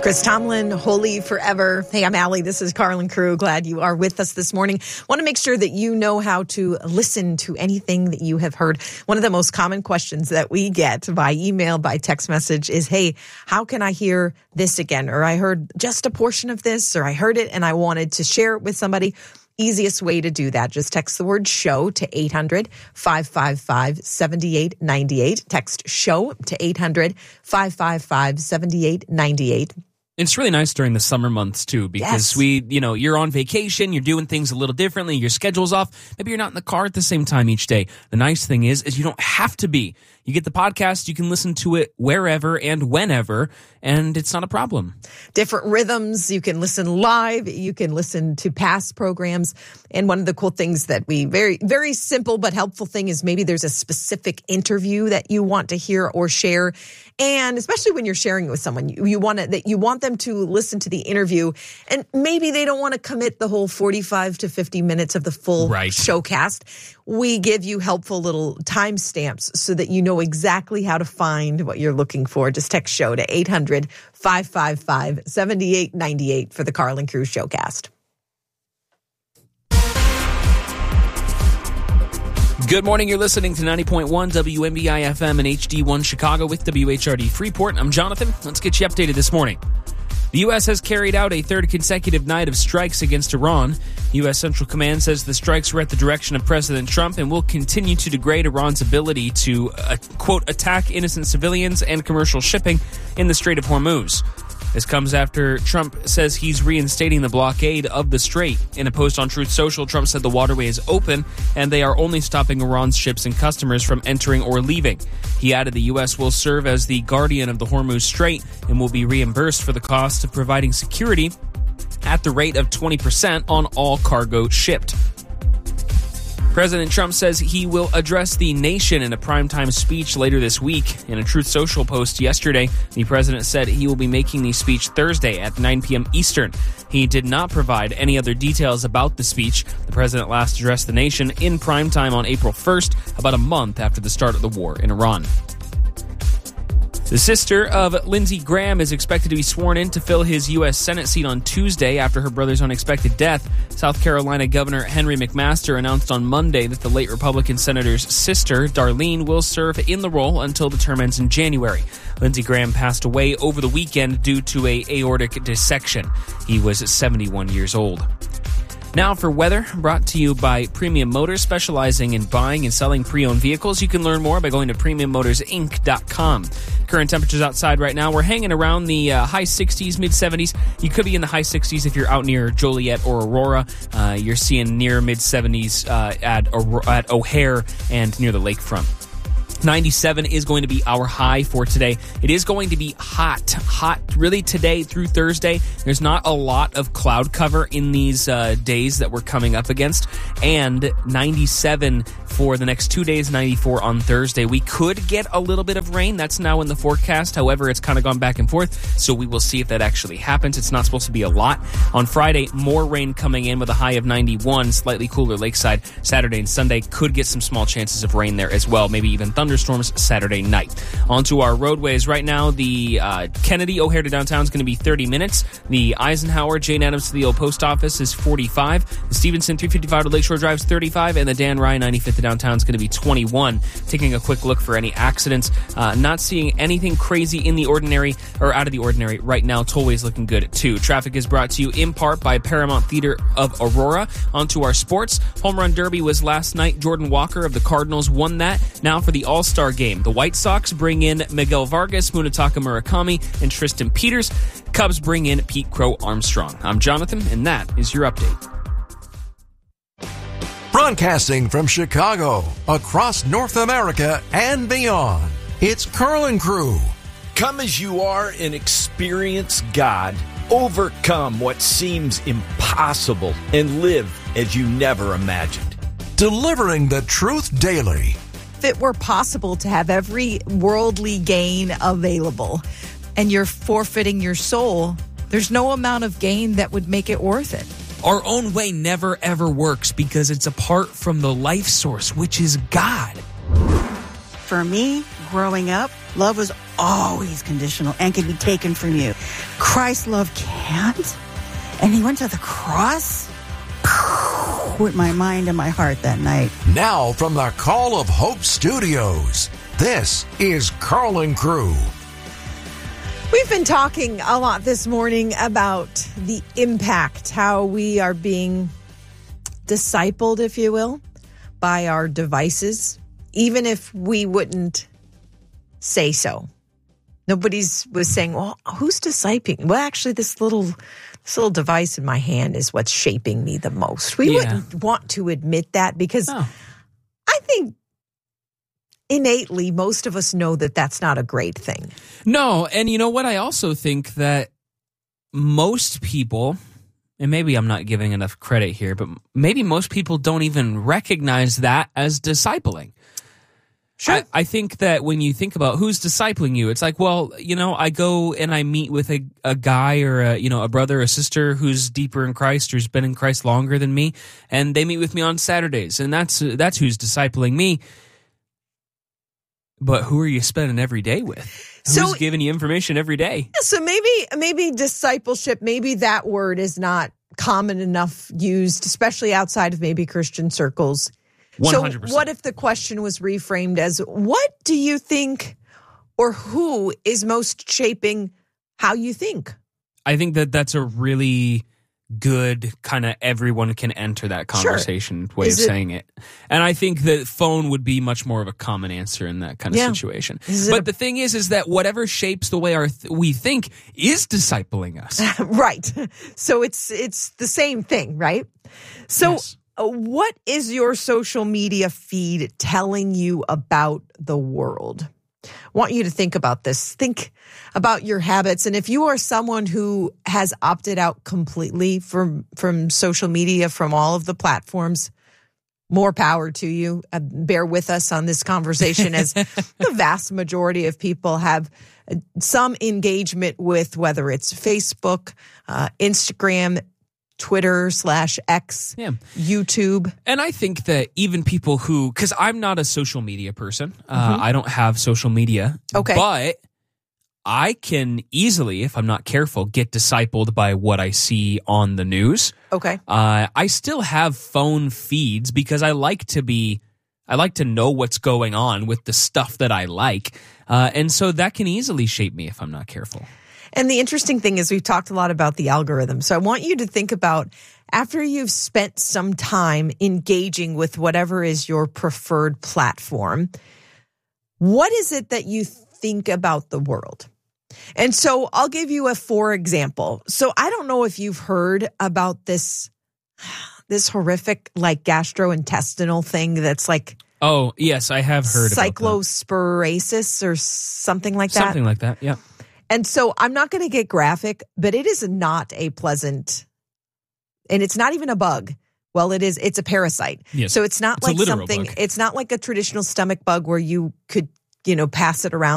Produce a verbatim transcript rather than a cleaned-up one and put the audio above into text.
Chris Tomlin, Holy Forever. Hey, I'm Allie. This is Carlin Crew. Glad you are with us this morning. Want to make sure that you know how to listen to anything that you have heard. One of the most common questions that we get by email, by text message is, hey, how can I hear this again? Or I heard just a portion of this, or I heard it and I wanted to share it with somebody. Easiest way to do that, just text the word show to eight hundred, five five five, seven eight nine eight. Text show to eight hundred, five five five, seven eight nine eight. It's really nice during the summer months, too, because yes. we, you know, you're on vacation, you're doing things a little differently, your schedule's off. Maybe you're not in the car at the same time each day. The nice thing is, is you don't have to be. You get the podcast, you can listen to it wherever and whenever, and it's not a problem. Different rhythms. You can listen live. You can listen to past programs. And one of the cool things that we, very, very simple but helpful thing is maybe there's a specific interview that you want to hear or share. And especially when you're sharing it with someone, you, you want to, that you want them to listen to the interview, and maybe they don't want to commit the whole forty-five to fifty minutes of the full right. showcast. We give you helpful little timestamps so that you know exactly how to find what you're looking for. Just text show to eight hundred, five five five, seven eight nine eight for the Carlin Crew Showcast. Good morning. You're listening to ninety point one W M B I F M and H D one Chicago with W H R D Freeport. I'm Jonathan. Let's get you updated this morning. The U S has carried out a third consecutive night of strikes against Iran. U S Central Command says the strikes were at the direction of President Trump and will continue to degrade Iran's ability to, uh, quote, attack innocent civilians and commercial shipping in the Strait of Hormuz. This comes after Trump says he's reinstating the blockade of the strait. In a post on Truth Social, Trump said the waterway is open and they are only stopping Iran's ships and customers from entering or leaving. He added the U S will serve as the guardian of the Hormuz Strait and will be reimbursed for the cost of providing security at the rate of twenty percent on all cargo shipped. President Trump says he will address the nation in a primetime speech later this week. In a Truth Social post yesterday, the president said he will be making the speech Thursday at nine p.m. Eastern. He did not provide any other details about the speech. The president last addressed the nation in primetime on April first, about a month after the start of the war in Iran. The sister of Lindsey Graham is expected to be sworn in to fill his U S Senate seat on Tuesday after her brother's unexpected death. South Carolina Governor Henry McMaster announced on Monday that the late Republican senator's sister, Darlene, will serve in the role until the term ends in January. Lindsey Graham passed away over the weekend due to a aortic dissection. He was seventy-one years old. Now for weather, brought to you by Premium Motors, specializing in buying and selling pre-owned vehicles. You can learn more by going to premium motors inc dot com. Current temperatures outside right now, we're hanging around the uh, high sixties, mid seventies. You could be in the high sixties if you're out near Joliet or Aurora. Uh, you're seeing near mid seventies uh, at, at O'Hare and near the lakefront. ninety-seven is going to be our high for today. It is going to be hot, hot really today through Thursday. There's not a lot of cloud cover in these uh, days that we're coming up against. And ninety-seven for the next two days, ninety-four on Thursday. We could get a little bit of rain. That's now in the forecast. However, it's kind of gone back and forth. So we will see if that actually happens. It's not supposed to be a lot. On Friday, more rain coming in with a high of ninety-one, slightly cooler lakeside. Saturday and Sunday could get some small chances of rain there as well. Maybe even thunderstorms Saturday night. Onto our roadways right now. The uh, Kennedy O'Hare to downtown is going to be thirty minutes. The Eisenhower Jane Addams to the old post office is forty-five. The Stevenson three fifty-five to Lakeshore Drive is thirty-five, and the Dan Ryan ninety-fifth to downtown is going to be twenty-one. Taking a quick look for any accidents. Uh, not seeing anything crazy in the ordinary or out of the ordinary right now. Tollway's looking good too. Traffic is brought to you in part by Paramount Theater of Aurora. Onto our sports. Home Run Derby was last night. Jordan Walker of the Cardinals won that. Now for the All-Star game. The White Sox bring in Miguel Vargas, Munetaka Murakami, and Tristan Peters. Cubs bring in Pete Crow Armstrong. I'm Jonathan, and that is your update. Broadcasting from Chicago, across North America and beyond, it's Carlin Crew. Come as you are and experience God. Overcome what seems impossible and live as you never imagined. Delivering the truth daily. If it were possible to have every worldly gain available and you're forfeiting your soul, there's no amount of gain that would make it worth it. Our own way never ever works because it's apart from the life source, which is God. For me, growing up, love was always conditional and can be taken from you. Christ's love can't. And he went to the cross with my mind and my heart that night. Now from the Call of Hope Studios, this is Carlin Crew. We've been talking a lot this morning about the impact, how we are being discipled, if you will, by our devices, even if we wouldn't say so. Nobody's was saying, well, who's discipling? Well, actually, this little this little device in my hand is what's shaping me the most. We Yeah. wouldn't want to admit that because Oh. I think innately most of us know that that's not a great thing. No, and you know what? I also think that most people, and maybe I'm not giving enough credit here, but maybe most people don't even recognize that as discipling. Sure. I, I think that when you think about who's discipling you, it's like, well, you know, I go and I meet with a, a guy or a, you know, a brother or a sister who's deeper in Christ or who's been in Christ longer than me, and they meet with me on Saturdays, and that's that's who's discipling me. But who are you spending every day with? So- Who's giving you information every day? So maybe maybe discipleship, maybe that word is not common enough used, especially outside of maybe Christian circles. one hundred percent. So what if the question was reframed as, what do you think or who is most shaping how you think? I think that that's a really good kind of everyone can enter that conversation way Is of it- saying it. And I think that phone would be much more of a common answer in that kind of Yeah. situation. Is it But a- the thing is, is that whatever shapes the way our th- we think is discipling us. Right. So it's it's the same thing, right? So Yes. uh, what is your social media feed telling you about the world? I want you to think about this. Think about your habits. And if you are someone who has opted out completely from, from social media, from all of the platforms, more power to you. Uh, bear with us on this conversation as the vast majority of people have uh, some engagement with whether it's Facebook, uh, Instagram, Twitter slash X, Yeah. YouTube. And I think that even people who, because I'm not a social media person, uh, I don't have social media. Okay. But I can easily, if I'm not careful, get discipled by what I see on the news. Okay. Uh, I still have phone feeds because I like to be, I like to know what's going on with the stuff that I like. Uh, and so that can easily shape me if I'm not careful. And the interesting thing is we've talked a lot about the algorithm. So I want you to think about after you've spent some time engaging with whatever is your preferred platform, what is it that you think about the world? And so I'll give you a for example. So I don't know if you've heard about this, this horrific like gastrointestinal thing that's like Oh, yes, I have heard about that. cyclosporasis or something like that. Something like that, yeah. And so I'm not going to get graphic, but it is not a pleasant, and it's not even a bug. Well, it is, it's a parasite. Yes. So it's not It's a like literal something, bug. it's not like a traditional stomach bug where you could, you know, pass it around